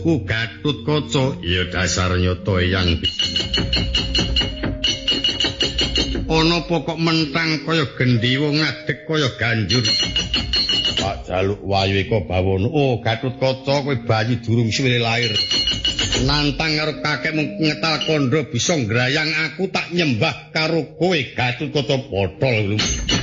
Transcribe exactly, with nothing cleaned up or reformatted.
Ku Gatut Kaca ya dasar nyoto yang ana pokok mentang kaya gendhiwa ngadeg kaya ganjur. Pak jaluk wayu eka bawono. Oh, Gatut Kaca kowe bayi durung suwe lair. Nantang karo kakekmu ngetal kandha bisa ngrayang aku tak nyembah karo kowe Gatut Kaca Bathara.